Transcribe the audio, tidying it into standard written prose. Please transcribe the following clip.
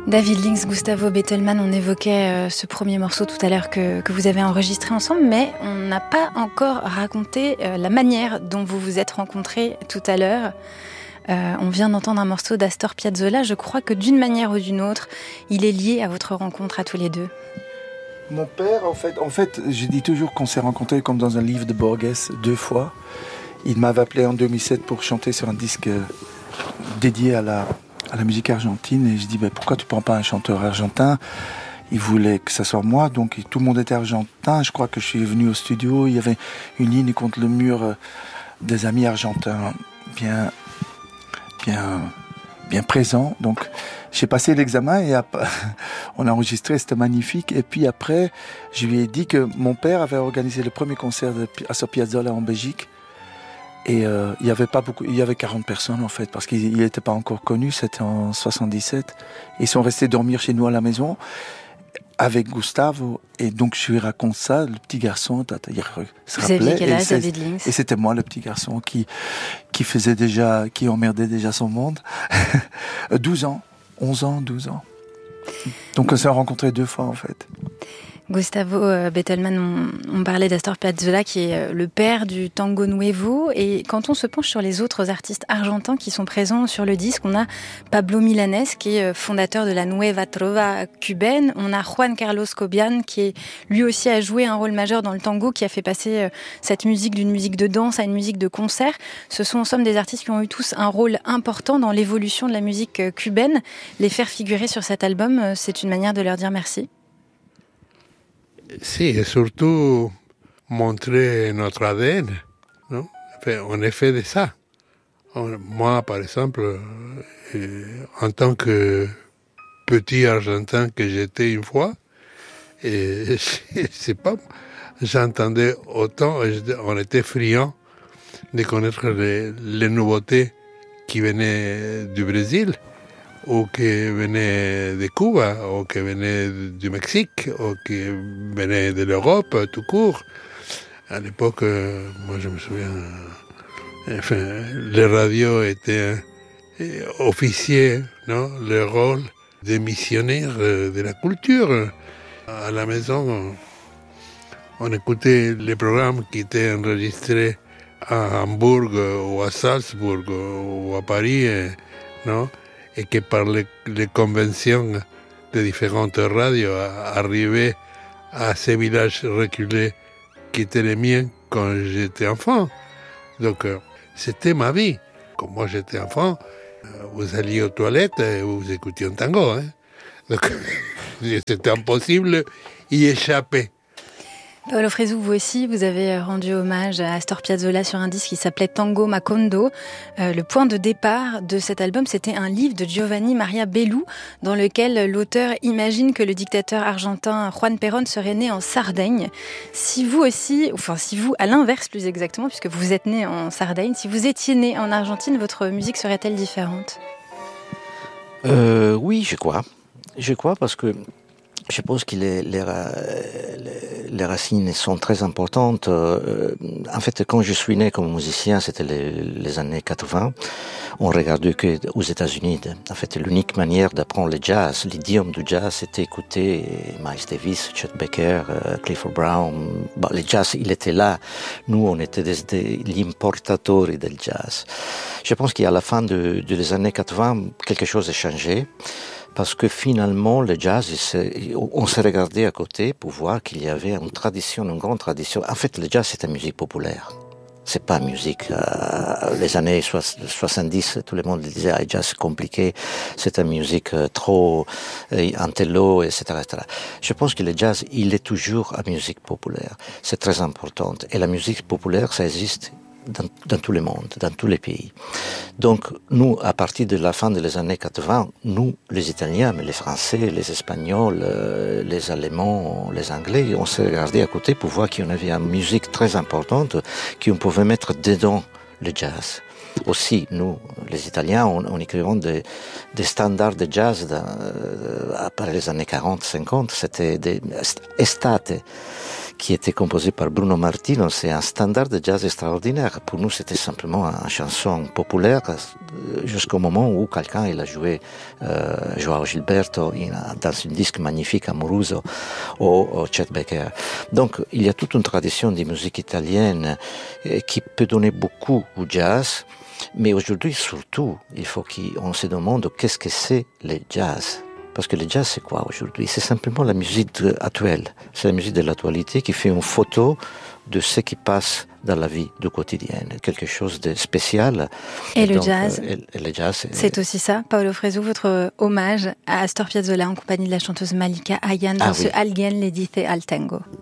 David Links, Gustavo Bettelmann, on évoquait ce premier morceau tout à l'heure que vous avez enregistré ensemble, mais on n'a pas encore raconté la manière dont vous vous êtes rencontrés tout à l'heure. On vient d'entendre un morceau d'Astor Piazzolla. Je crois que d'une manière ou d'une autre, il est lié à votre rencontre à tous les deux. Mon père, en fait, je dis toujours qu'on s'est rencontrés comme dans un livre de Borges 2 fois. Il m'avait appelé en 2007 pour chanter sur un disque dédié à la musique argentine. Et je dis, pourquoi tu prends pas un chanteur argentin ? Il voulait que ça soit moi, donc tout le monde était argentin. Je crois que je suis venu au studio, il y avait une ligne contre le mur des amis argentins bien présents. Donc j'ai passé l'examen et on a enregistré, c'était magnifique. Et puis après, je lui ai dit que mon père avait organisé le premier concert d'Astor Piazzolla en Belgique. Et il y avait pas beaucoup, il y avait 40 personnes en fait, parce qu'il n'était pas encore connu, c'était en 77. Ils sont restés dormir chez nous à la maison avec Gustavo, et donc je lui raconte ça, le petit garçon, il se rappelait. Vous aviez quel âge, David Links ? Et c'était moi, le petit garçon, qui emmerdait déjà son monde. 12 ans. Donc on s'est rencontrés 2 fois en fait. Gustavo Bettelmann, on parlait d'Astor Piazzolla qui est le père du tango nuevo, et quand on se penche sur les autres artistes argentins qui sont présents sur le disque, on a Pablo Milanés qui est fondateur de la Nueva Trova cubaine, on a Juan Carlos Cobian qui lui aussi a joué un rôle majeur dans le tango, qui a fait passer cette musique d'une musique de danse à une musique de concert. Ce sont en somme des artistes qui ont eu tous un rôle important dans l'évolution de la musique cubaine. Les faire figurer sur cet album, c'est une manière de leur dire merci. Si, et surtout montrer notre ADN, non? Enfin, on est fait de ça. Moi, par exemple, en tant que petit Argentin que j'étais une fois, et c'est pas, j'entendais autant, on était friands de connaître les nouveautés qui venaient du Brésil, ou qui venaient de Cuba, ou qui venaient du Mexique, ou qui venaient de l'Europe, tout court. À l'époque, moi je me souviens, les radios étaient officiers, non, le rôle des missionnaires de la culture. À la maison, on écoutait les programmes qui étaient enregistrés à Hambourg, ou à Salzbourg, ou à Paris, non? Et que par les conventions de différentes radios arrivaient à ces villages reculés qui étaient les miens quand j'étais enfant. Donc c'était ma vie. Quand moi j'étais enfant, vous alliez aux toilettes et vous écoutiez un tango. Hein. Donc c'était impossible y échapper. Paolo Fresu, vous aussi, vous avez rendu hommage à Astor Piazzolla sur un disque qui s'appelait Tango Macondo. Le point de départ de cet album, c'était un livre de Giovanni Maria Bellu, dans lequel l'auteur imagine que le dictateur argentin Juan Perón serait né en Sardaigne. Si vous aussi, enfin si vous, à l'inverse plus exactement, puisque vous êtes né en Sardaigne, si vous étiez né en Argentine, votre musique serait-elle différente ? Oui, je crois. Je crois parce que je pense que les racines sont très importantes. En fait, quand je suis né comme musicien, c'était les années 80. On regardait que aux États-Unis. En fait, l'unique manière d'apprendre le jazz, l'idiome du jazz, c'était écouter Miles Davis, Chet Baker, Clifford Brown. Bon, le jazz, il était là. Nous, on était gli importatori del jazz. Je pense qu'à la fin des années 80, quelque chose a changé. Parce que finalement, le jazz, on s'est regardé à côté pour voir qu'il y avait une grande tradition. En fait, le jazz, c'est une musique populaire. C'est pas une musique, les années 70, tout le monde disait, le jazz c'est compliqué, c'est une musique trop intello, etc., etc. Je pense que le jazz, il est toujours une musique populaire. C'est très important. Et la musique populaire, ça existe dans tout le monde, dans tous les pays. Donc, nous, à partir de la fin des années 80, nous, les Italiens, mais les Français, les Espagnols, les Allemands, les Anglais, on s'est regardé à côté pour voir qu'il y avait une musique très importante qu'on pouvait mettre dedans le jazz. Aussi, nous, les Italiens, on écrivait des standards de jazz après les années 40-50, c'était des estate qui était composé par Bruno Martino. C'est un standard de jazz extraordinaire. Pour nous, c'était simplement une chanson populaire jusqu'au moment où quelqu'un il a joué Joao Gilberto dans un disque magnifique Amoruso au Chet Baker. Donc, il y a toute une tradition de musique italienne qui peut donner beaucoup au jazz. Mais aujourd'hui, surtout, il faut qu'on se demande qu'est-ce que c'est le jazz. Parce que le jazz, c'est quoi aujourd'hui? C'est simplement la musique actuelle. C'est la musique de l'actualité qui fait une photo de ce qui passe dans la vie du quotidien. Quelque chose de spécial. Et le jazz, le jazz c'est aussi ça. Paolo Fresu, votre hommage à Astor Piazzolla en compagnie de la chanteuse Malika Ayane dans ce Alguien le dice al tango.